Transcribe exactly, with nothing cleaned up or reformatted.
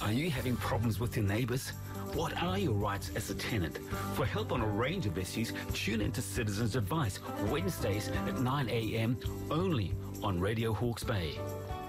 Are you having problems with your neighbours? What are your rights as a tenant? For help on a range of issues, tune into Citizens Advice, Wednesdays at nine a m only on Radio Hawke's Bay.